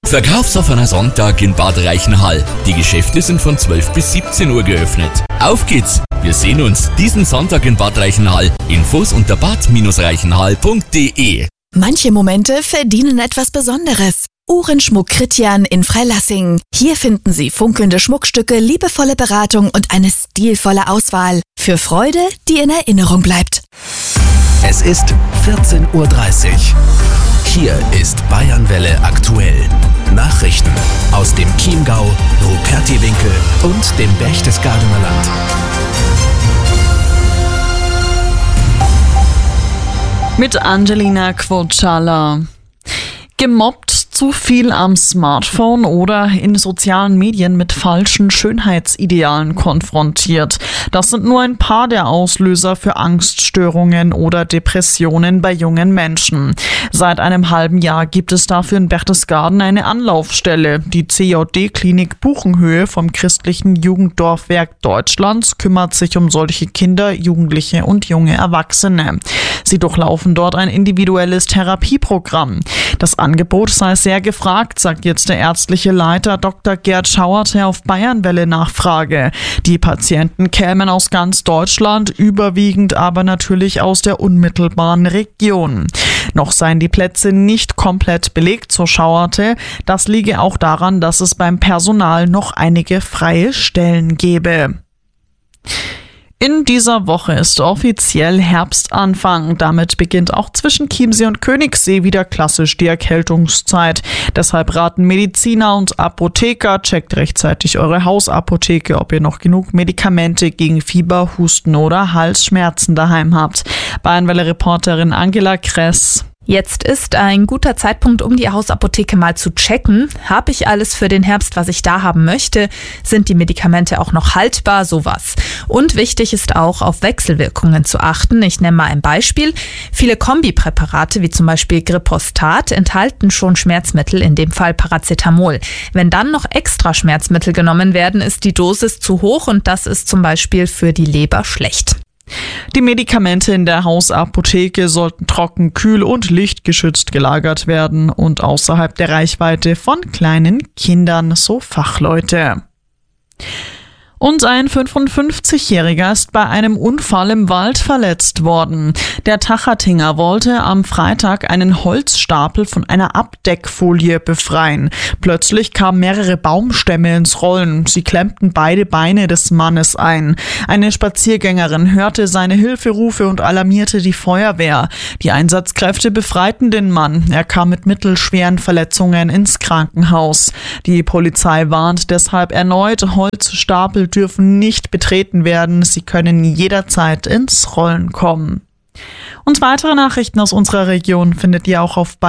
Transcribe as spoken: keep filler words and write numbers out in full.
Verkaufsoffener Sonntag in Bad Reichenhall. Die Geschäfte sind von zwölf bis siebzehn Uhr geöffnet. Auf geht's! Wir sehen uns diesen Sonntag in Bad Reichenhall. Infos unter bad reichenhall punkt de. Manche Momente verdienen etwas Besonderes. Uhrenschmuck Kritjan in Freilassing. Hier finden Sie funkelnde Schmuckstücke, liebevolle Beratung und eine stilvolle Auswahl. Für Freude, die in Erinnerung bleibt. Es ist vierzehn Uhr dreißig. Hier ist Bayernwelle aktuell. Nachrichten aus dem Chiemgau, Rupertiwinkel und dem Berchtesgadener Land. Mit Angelina Quocala. Gemobbt, zu viel am Smartphone oder in sozialen Medien mit falschen Schönheitsidealen konfrontiert. Das sind nur ein paar der Auslöser für Angststörungen oder Depressionen bei jungen Menschen. Seit einem halben Jahr gibt es dafür in Berchtesgaden eine Anlaufstelle. Die C J D-Klinik Buchenhöhe vom Christlichen Jugenddorfwerk Deutschlands kümmert sich um solche Kinder, Jugendliche und junge Erwachsene. Sie durchlaufen dort ein individuelles Therapieprogramm. Das Angebot sei sehr gefragt, sagt jetzt der ärztliche Leiter Doktor Gerd Schauerte auf Bayernwelle Nachfrage. Die Patienten kämen aus ganz Deutschland, überwiegend aber natürlich aus der unmittelbaren Region. Noch seien die Plätze nicht komplett belegt, so Schauerte. Das liege auch daran, dass es beim Personal noch einige freie Stellen gebe. In dieser Woche ist offiziell Herbstanfang. Damit beginnt auch zwischen Chiemsee und Königssee wieder klassisch die Erkältungszeit. Deshalb raten Mediziner und Apotheker, checkt rechtzeitig eure Hausapotheke, ob ihr noch genug Medikamente gegen Fieber, Husten oder Halsschmerzen daheim habt. Bayernwelle-Reporterin Angela Kress. Jetzt ist ein guter Zeitpunkt, um die Hausapotheke mal zu checken. Habe ich alles für den Herbst, was ich da haben möchte? Sind die Medikamente auch noch haltbar? Sowas. Und wichtig ist auch, auf Wechselwirkungen zu achten. Ich nenne mal ein Beispiel. Viele Kombipräparate, wie zum Beispiel Gripostat, enthalten schon Schmerzmittel, in dem Fall Paracetamol. Wenn dann noch extra Schmerzmittel genommen werden, ist die Dosis zu hoch und das ist zum Beispiel für die Leber schlecht. Die Medikamente in der Hausapotheke sollten trocken, kühl und lichtgeschützt gelagert werden und außerhalb der Reichweite von kleinen Kindern, so Fachleute. Und ein fünfundfünfzigjähriger ist bei einem Unfall im Wald verletzt worden. Der Tachatinger wollte am Freitag einen Holzstapel von einer Abdeckfolie befreien. Plötzlich kamen mehrere Baumstämme ins Rollen. Sie klemmten beide Beine des Mannes ein. Eine Spaziergängerin hörte seine Hilferufe und alarmierte die Feuerwehr. Die Einsatzkräfte befreiten den Mann. Er kam mit mittelschweren Verletzungen ins Krankenhaus. Die Polizei warnt deshalb erneut, Holzstapel dürfen nicht betreten werden. Sie können jederzeit ins Rollen kommen. Und weitere Nachrichten aus unserer Region findet ihr auch auf